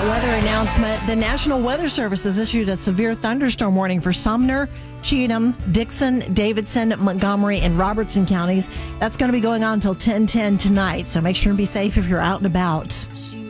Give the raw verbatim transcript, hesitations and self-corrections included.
that weather announcement. The National Weather Service has issued a severe thunderstorm warning for Sumner, Cheatham, Dixon, Davidson, Montgomery, and Robertson counties. That's going to be going on until ten ten tonight, so make sure and be safe if you're out and about.